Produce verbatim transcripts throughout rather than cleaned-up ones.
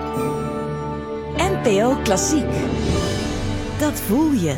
N P O Klassiek. Dat voel je.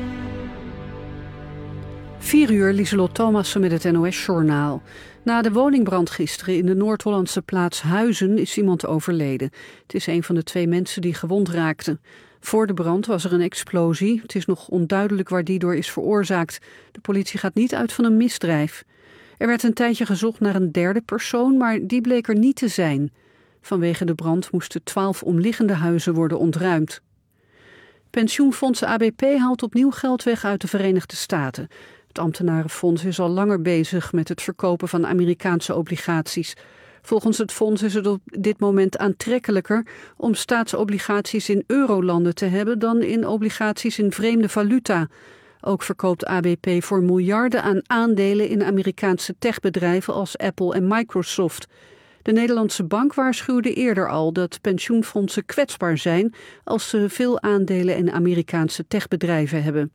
vier uur, Lieselot Thomassen met het N O S-journaal. Na de woningbrand gisteren in de Noord-Hollandse plaats Huizen is iemand overleden. Het is een van de twee mensen die gewond raakten. Voor de brand was er een explosie. Het is nog onduidelijk waar die door is veroorzaakt. De politie gaat niet uit van een misdrijf. Er werd een tijdje gezocht naar een derde persoon, maar die bleek er niet te zijn. Vanwege de brand moesten twaalf omliggende huizen worden ontruimd. Pensioenfonds A B P haalt opnieuw geld weg uit de Verenigde Staten. Het ambtenarenfonds is al langer bezig met het verkopen van Amerikaanse obligaties. Volgens het fonds is het op dit moment aantrekkelijker om staatsobligaties in eurolanden te hebben dan in obligaties in vreemde valuta. Ook verkoopt A B P voor miljarden aan aandelen in Amerikaanse techbedrijven als Apple en Microsoft. De Nederlandse bank waarschuwde eerder al dat pensioenfondsen kwetsbaar zijn als ze veel aandelen in Amerikaanse techbedrijven hebben.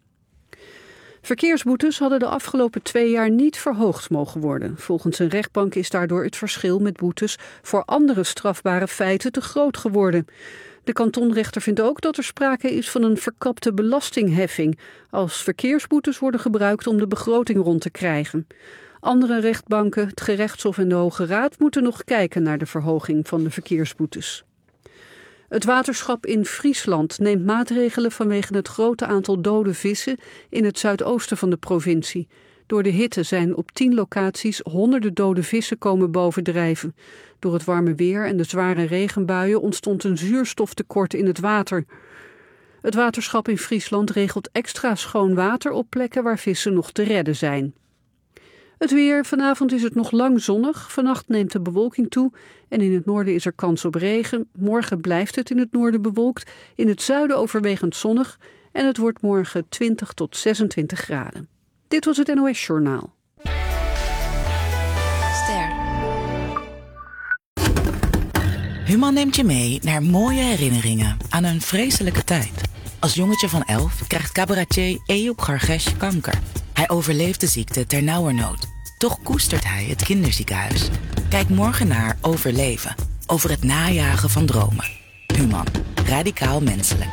Verkeersboetes hadden de afgelopen twee jaar niet verhoogd mogen worden. Volgens een rechtbank is daardoor het verschil met boetes voor andere strafbare feiten te groot geworden. De kantonrechter vindt ook dat er sprake is van een verkapte belastingheffing als verkeersboetes worden gebruikt om de begroting rond te krijgen. Andere rechtbanken, het gerechtshof en de Hoge Raad moeten nog kijken naar de verhoging van de verkeersboetes. Het waterschap in Friesland neemt maatregelen vanwege het grote aantal dode vissen in het zuidoosten van de provincie. Door de hitte zijn op tien locaties honderden dode vissen komen bovendrijven. Door het warme weer en de zware regenbuien ontstond een zuurstoftekort in het water. Het waterschap in Friesland regelt extra schoon water op plekken waar vissen nog te redden zijn. Het weer. Vanavond is het nog lang zonnig. Vannacht neemt de bewolking toe en in het noorden is er kans op regen. Morgen blijft het in het noorden bewolkt. In het zuiden overwegend zonnig en het wordt morgen twintig tot zesentwintig graden. Dit was het N O S-journaal. Ster. Human neemt je mee naar mooie herinneringen aan een vreselijke tijd. Als jongetje van elf krijgt cabaretier Eyob Gargesh kanker. Hij overleeft de ziekte ternauwernood. Toch koestert hij het kinderziekenhuis. Kijk morgen naar Overleven. Over het najagen van dromen. Human. Radicaal menselijk.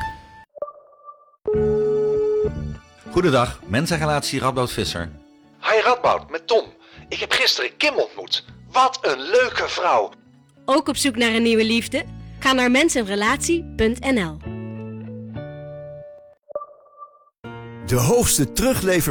Goedendag, mensenrelatie Radboud Visser. Hi Radboud, met Tom. Ik heb gisteren Kim ontmoet. Wat een leuke vrouw. Ook op zoek naar een nieuwe liefde? Ga naar mensenrelatie punt n l. De hoogste teruglever